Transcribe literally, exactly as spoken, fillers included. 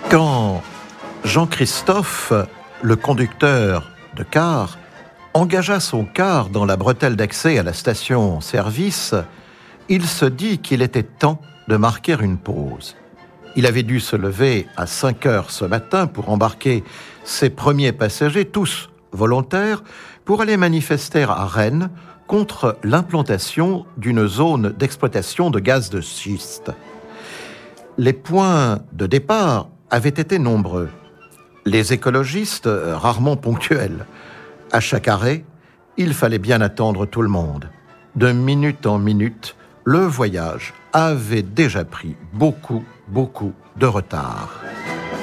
Quand Jean-Christophe, le conducteur de car, engagea son car dans la bretelle d'accès à la station-service, il se dit qu'il était temps de marquer une pause. Il avait dû se lever à cinq heures ce matin pour embarquer ses premiers passagers, tous volontaires, pour aller manifester à Rennes contre l'implantation d'une zone d'exploitation de gaz de schiste. Les points de départ avaient été nombreux. Les écologistes, rarement ponctuels. À chaque arrêt, il fallait bien attendre tout le monde. De minute en minute, le voyage avait déjà pris beaucoup, beaucoup de retard.